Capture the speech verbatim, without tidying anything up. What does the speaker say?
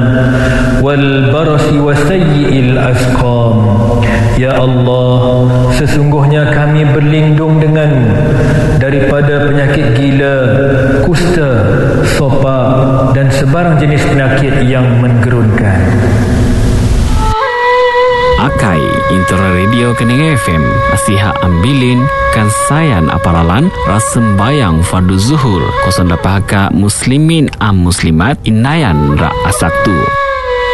والبرص وسيء الأسقام. Ya Allah, sesungguhnya kami berlindung denganmu daripada penyakit gila, kusta, sopak dan sebarang jenis penyakit yang menggerunkan. Akai Intera Radio Kening F M Nasihat Ambilin Kansayan Aparalan Rasembayang Fardu Zuhur Kosong Dapahaka Muslimin Am Muslimat Inayan Ra Asaktu